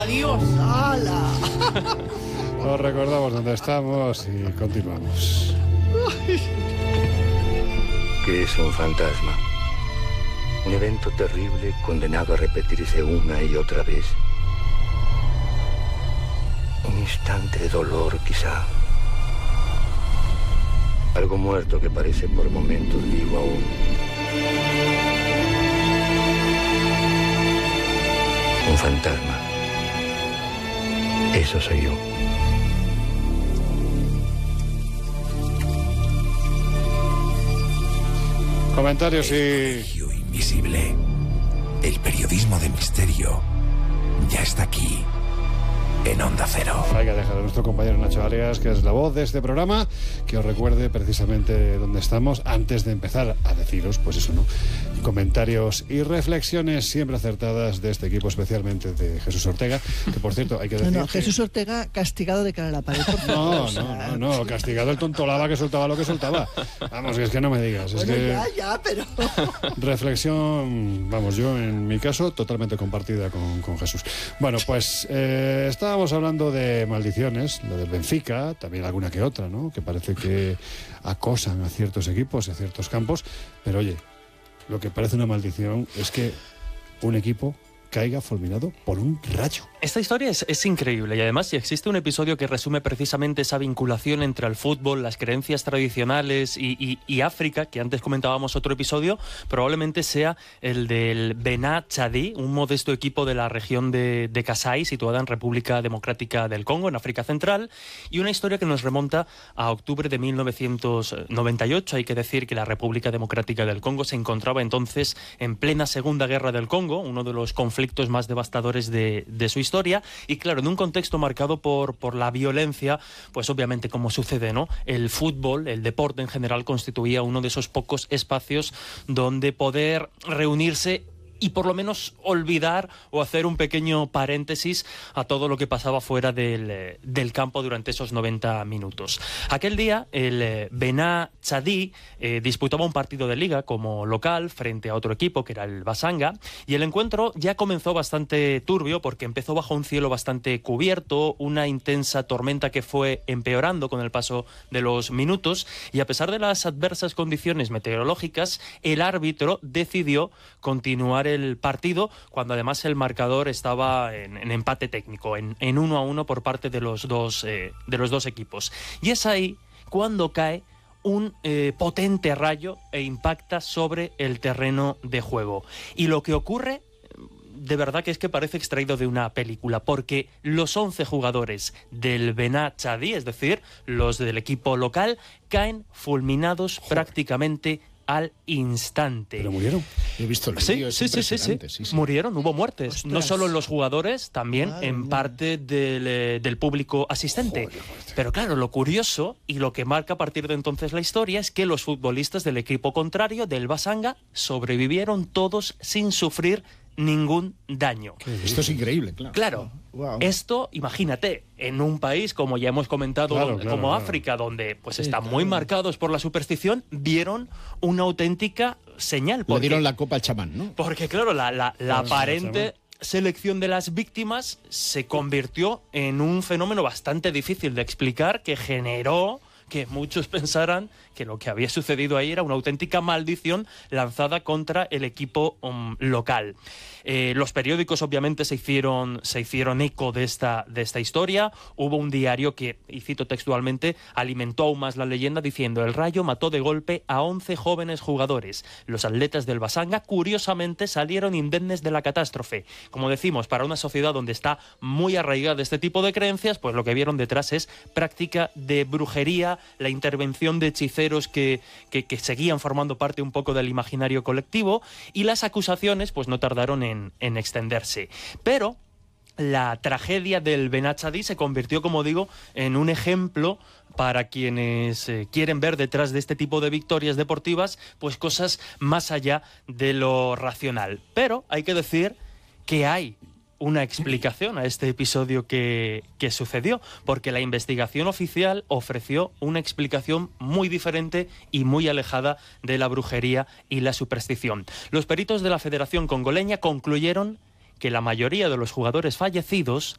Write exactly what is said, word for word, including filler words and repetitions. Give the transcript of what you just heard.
Adiós. ¡Hala! Os recordamos dónde estamos y continuamos. ¿Qué es un fantasma? Un evento terrible condenado a repetirse una y otra vez. Un instante de dolor, quizá. Algo muerto que parece por momentos vivo aún. Un fantasma. Eso soy yo. Comentarios y... Colegio Invisible. El periodismo de misterio ya está aquí, en Onda Cero. Hay que dejar a nuestro compañero Nacho Arias, que es la voz de este programa, que os recuerde precisamente dónde estamos antes de empezar a deciros, pues eso, ¿no? Comentarios y reflexiones siempre acertadas de este equipo, especialmente de Jesús Ortega, que por cierto hay que decir... No, no, que... Jesús Ortega castigado de cara a la pared, por favor. No, o sea... no, no, no, castigado el tontolaba que soltaba lo que soltaba. Vamos, que es que no me digas. Es Bueno, que... ya, ya, pero... Reflexión, vamos, yo en mi caso, totalmente compartida con, con Jesús. Bueno, pues eh, estábamos hablando de maldiciones, lo del Benfica, también alguna que otra, ¿no? Que parece que acosan a ciertos equipos y a ciertos campos, pero oye, lo que parece una maldición es que un equipo caiga fulminado por un rayo. Esta historia es, es increíble y además si existe un episodio que resume precisamente esa vinculación entre el fútbol, las creencias tradicionales y, y, y África, que antes comentábamos otro episodio, probablemente sea el del Bená Chadí, un modesto equipo de la región de, de Kasai, situada en República Democrática del Congo, en África Central, y una historia que nos remonta a octubre de mil novecientos noventa y ocho. Hay que decir que la República Democrática del Congo se encontraba entonces en plena Segunda Guerra del Congo, uno de los conflictos más devastadores de, de su historia. Historia, y claro, en un contexto marcado por, por la violencia, pues obviamente como sucede, ¿no? El fútbol, el deporte en general, constituía uno de esos pocos espacios donde poder reunirse y por lo menos olvidar o hacer un pequeño paréntesis a todo lo que pasaba fuera del, del campo durante esos noventa minutos. Aquel día el Bená Chadí eh, disputaba un partido de liga como local frente a otro equipo que era el Basanga, y el encuentro ya comenzó bastante turbio porque empezó bajo un cielo bastante cubierto, una intensa tormenta que fue empeorando con el paso de los minutos, y a pesar de las adversas condiciones meteorológicas, el árbitro decidió continuar el partido cuando además el marcador estaba en, en empate técnico, en, en uno a uno por parte de los dos, eh, de los dos equipos. Y es ahí cuando cae un eh, potente rayo e impacta sobre el terreno de juego. Y lo que ocurre, de verdad que es que parece extraído de una película, porque los once jugadores del Bená Chadí, es decir, los del equipo local, caen fulminados Joder. prácticamente al instante. ¿Pero murieron? He visto el sí, vídeo, es sí, sí, sí, sí, sí, sí. Murieron, hubo muertes. Ostras. No solo los jugadores, también Madre en mía. parte del, eh, del público asistente. Joder, joder. Pero claro, lo curioso y lo que marca a partir de entonces la historia es que los futbolistas del equipo contrario, del Basanga, sobrevivieron todos sin sufrir ningún daño. Esto es increíble, claro. Claro, Wow. esto, imagínate, en un país, como ya hemos comentado, Claro, donde- claro, como claro. África, donde pues Sí, están claro. muy marcados por la superstición, vieron una auténtica señal. Le porque- dieron la copa al chamán, ¿no? porque claro, la, la, la Claro, aparente selección de las víctimas se convirtió en un fenómeno bastante difícil de explicar, que generó que muchos pensaran que lo que había sucedido ahí era una auténtica maldición lanzada contra el equipo um, local. Eh, los periódicos obviamente se hicieron, se hicieron eco de esta, de esta historia. Hubo un diario que, y cito textualmente, alimentó aún más la leyenda diciendo: el Rayo mató de golpe a once jóvenes jugadores. Los atletas del Basanga curiosamente salieron indemnes de la catástrofe. Como decimos, para una sociedad donde está muy arraigada este tipo de creencias, pues lo que vieron detrás es práctica de brujería, la intervención de hechiceros que, que, que seguían formando parte un poco del imaginario colectivo, y las acusaciones pues no tardaron en, en extenderse. Pero la tragedia del Bená Chadí se convirtió, como digo, en un ejemplo para quienes eh, quieren ver detrás de este tipo de victorias deportivas pues cosas más allá de lo racional. Pero hay que decir que hay una explicación a este episodio que, que sucedió, porque la investigación oficial ofreció una explicación muy diferente y muy alejada de la brujería y la superstición. Los peritos de la Federación Congoleña concluyeron que la mayoría de los jugadores fallecidos